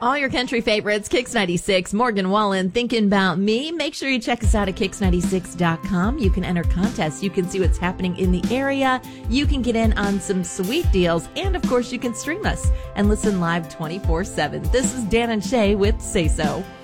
All your country favorites, Kix 96, Morgan Wallen, Thinking About Me. Make sure you check us out at Kix96.com. You can enter contests. You can see what's happening in the area. You can get in on some sweet deals. And, of course, you can stream us and listen live 24/7. This is Dan and Shay with Say So.